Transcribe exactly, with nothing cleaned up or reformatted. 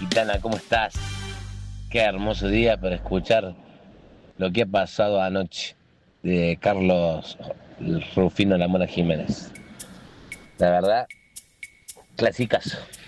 Gitana, ¿cómo estás? Qué hermoso día para escuchar lo que ha pasado anoche de Carlos Rufino La Mona Jiménez. La verdad, clasicazo.